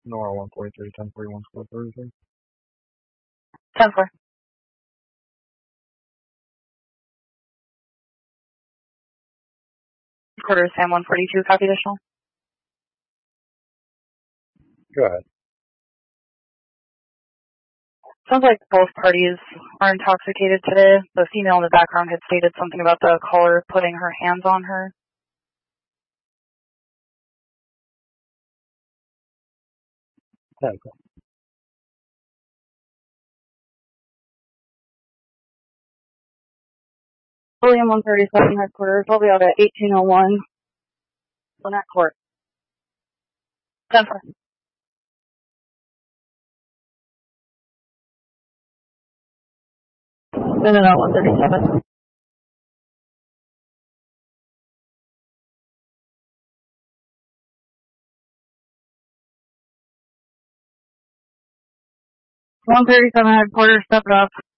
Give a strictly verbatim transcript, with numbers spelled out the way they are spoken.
Nora one forty-three, ten forty-one, square Thursday. ten four. Quarter Sam one forty-two, copy additional. Go ahead. Sounds like both parties are intoxicated today. The female in the background had stated something about the caller putting her hands on her. Okay. William one thirty-seven headquarters. I'll be out at eighteen oh one. Lynette Court. ten four. No, no, no, one thirty-seven. one thirty-seven headquarters, step it up.